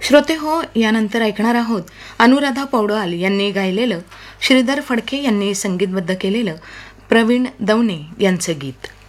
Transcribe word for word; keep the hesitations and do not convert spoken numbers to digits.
श्रोते हो, यानंतर ऐकणार आहोत अनुराधा पौडवाल यांनी गायलेलं, श्रीधर फडके यांनी संगीतबद्ध केलेलं प्रवीण दवणे यांचं गीत.